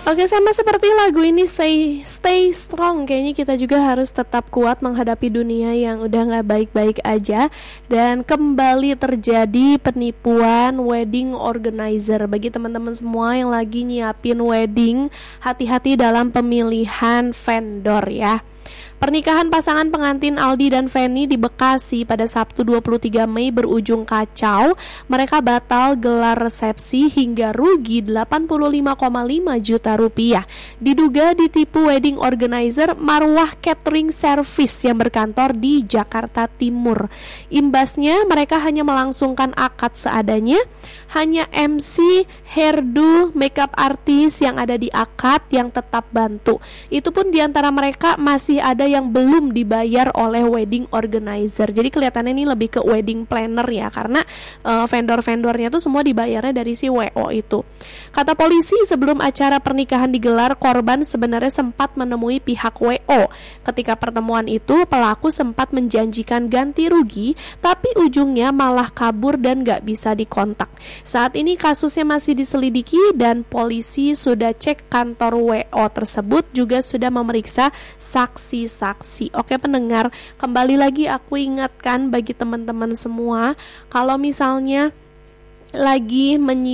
Oke, sama seperti lagu ini Stay Strong, kayaknya kita juga harus tetap kuat menghadapi dunia yang udah gak baik-baik aja. Dan kembali terjadi penipuan wedding organizer. Bagi teman-teman semua yang lagi nyiapin wedding, hati-hati dalam pemilihan vendor ya. Pernikahan pasangan pengantin Aldi dan Feni di Bekasi pada Sabtu 23 Mei berujung kacau. Mereka batal gelar resepsi hingga rugi 85,5 juta rupiah. Diduga ditipu wedding organizer Marwah Catering Service yang berkantor di Jakarta Timur. Imbasnya mereka hanya melangsungkan akad seadanya. Hanya MC, hairdo, makeup artis yang ada di akad yang tetap bantu. Itu pun diantara mereka masih ada yang belum dibayar oleh wedding organizer. Jadi kelihatannya ini lebih ke wedding planner ya, karena vendor-vendornya tuh semua dibayarnya dari si WO itu. Kata polisi, sebelum acara pernikahan digelar, korban sebenarnya sempat menemui pihak WO. Ketika pertemuan itu, pelaku sempat menjanjikan ganti rugi, tapi ujungnya malah kabur dan gak bisa dikontak. Saat ini kasusnya masih diselidiki dan polisi sudah cek kantor WO tersebut, juga sudah memeriksa saksi-saksi. Oke pendengar, kembali lagi aku ingatkan bagi teman-teman semua, kalau misalnya lagi